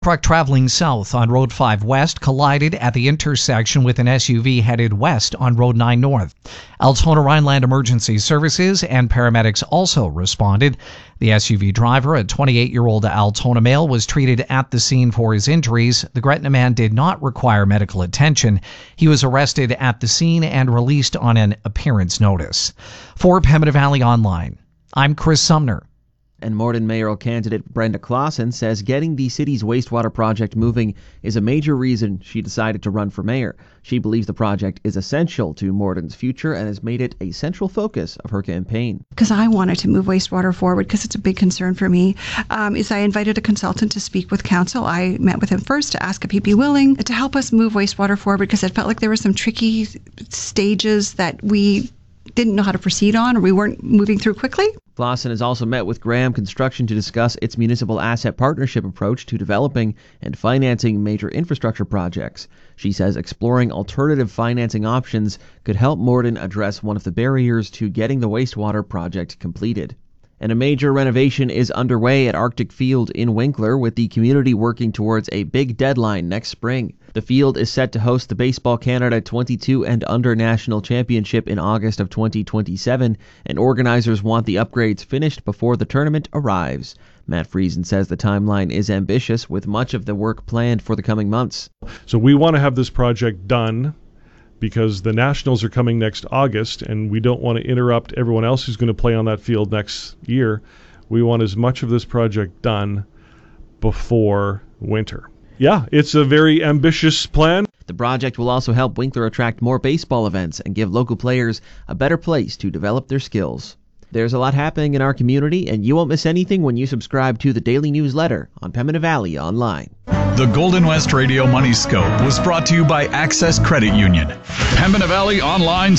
Truck traveling south on Road 5 West collided at the intersection with an SUV headed west on Road 9 North. Altona Rhineland Emergency Services and paramedics also responded. The SUV driver, a 28-year-old Altona male, was treated at the scene for his injuries. The Gretna man did not require medical attention. He was arrested at the scene and released on an appearance notice. For Pembina Valley Online, I'm Chris Sumner. And Morden mayoral candidate Brenda Clausen says getting the city's wastewater project moving is a major reason she decided to run for mayor. She believes the project is essential to Morden's future and has made it a central focus of her campaign. Because I wanted to move wastewater forward, because it's a big concern for me, is I invited a consultant to speak with council. I met with him first to ask if he'd be willing to help us move wastewater forward, because it felt like there were some tricky stages that we didn't know how to proceed on, or we weren't moving through quickly. Clausen has also met with Graham Construction to discuss its municipal asset partnership approach to developing and financing major infrastructure projects. She says exploring alternative financing options could help Morden address one of the barriers to getting the wastewater project completed. And a major renovation is underway at Arctic Field in Winkler, with the community working towards a big deadline next spring. The field is set to host the Baseball Canada 22 and Under National Championship in August of 2027, and organizers want the upgrades finished before the tournament arrives. Matt Friesen says the timeline is ambitious, with much of the work planned for the coming months. So we want to have this project done because the Nationals are coming next August, and we don't want to interrupt everyone else who's going to play on that field next year. We want as much of this project done before winter. Yeah, it's a very ambitious plan. The project will also help Winkler attract more baseball events and give local players a better place to develop their skills. There's a lot happening in our community, and you won't miss anything when you subscribe to the daily newsletter on Pembina Valley Online. The Golden West Radio Money Scope was brought to you by Access Credit Union. Pembina Valley Online